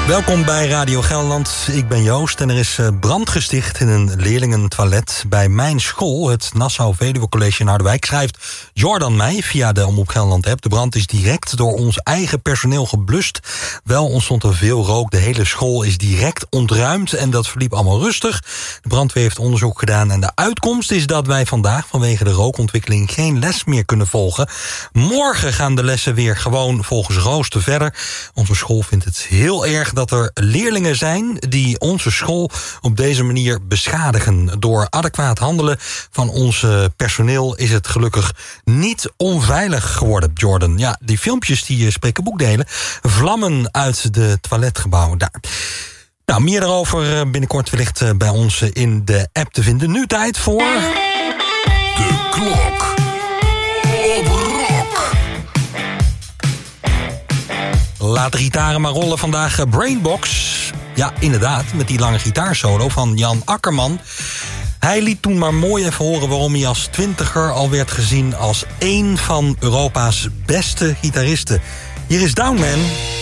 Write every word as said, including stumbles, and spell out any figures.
Welkom bij Radio Gelderland. Ik ben Joost en er is brand gesticht in een leerlingentoilet bij mijn school, het Nassau Veluwe College in Harderwijk. Schrijft Jordan mij via de Omroep Gelderland app. De brand is direct door ons eigen personeel geblust. Wel ontstond er veel rook. De hele school is direct ontruimd en dat verliep allemaal rustig. De brandweer heeft onderzoek gedaan en de uitkomst is dat wij vandaag vanwege de rookontwikkeling geen les meer kunnen volgen. Morgen gaan de lessen weer gewoon volgens rooster verder. Onze school vindt het heel erg dat er leerlingen zijn die onze school op deze manier beschadigen. Door adequaat handelen van ons personeel is het gelukkig niet onveilig geworden, Jordan. Ja, die filmpjes die spreken boekdelen. Vlammen uit de toiletgebouwen daar. Nou, meer daarover binnenkort wellicht bij ons in de app te vinden. Nu tijd voor... De klok op rock. Laat de gitaren maar rollen vandaag. Brainbox. Ja, inderdaad, met die lange gitaarsolo van Jan Akkerman. Hij liet toen maar mooi even horen waarom hij als twintiger al werd gezien als één van Europa's beste gitaristen. Hier is Downman.